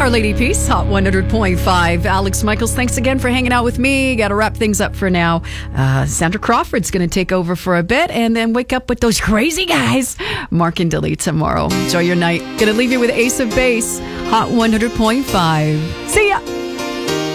Our Lady Peace, Hot 100.5. Alex Michaels, thanks again for hanging out with me. Got to wrap things up for now. Sandra Crawford's going to take over for a bit and then wake up with those crazy guys, Mark and Dilly, tomorrow. Enjoy your night. Going to leave you with Ace of Base, Hot 100.5. See ya.